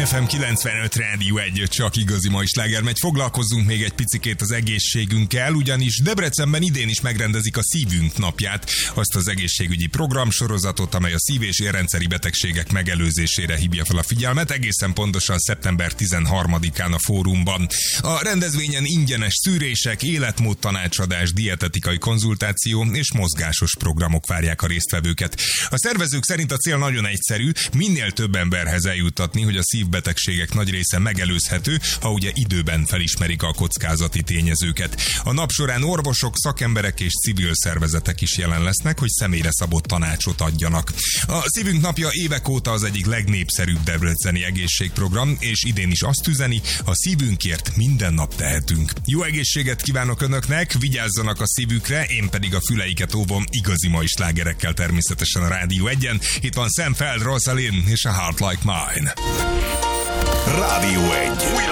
FM 95 Rádió 1, csak igazi mai sláger megy. Foglalkozzunk még egy picikét az egészségünkkel, ugyanis Debrecenben idén is megrendezik a Szívünk napját, azt az egészségügyi programsorozatot, amely a szív- és érrendszeri betegségek megelőzésére hívja fel a figyelmet, egészen pontosan szeptember 13-án a Fórumban. A rendezvényen ingyenes szűrések, életmód tanácsadás, dietetikai konzultáció és mozgásos programok várják a résztvevőket. A szervezők szerint a cél nagyon egyszerű, minél több emberhez eljutatni, hogy a szívbetegségek nagy része megelőzhető, ha ugye időben felismerik a kockázati tényezőket. A nap során orvosok, szakemberek és civil szervezetek is jelen lesznek, hogy személyre szabott tanácsot adjanak. A Szívünk napja évek óta az egyik legnépszerűbb debreceni egészségprogram, és idén is azt üzeni, a szívünkért minden nap tehetünk. Jó egészséget kívánok Önöknek, vigyázzanak a szívükre, én pedig a füleiket óvom igazi mai slágerekkel természetesen a Rádió 1-en. Itt van Sam Feld, Rosalind és a Heart Like Mine. Rádió 1.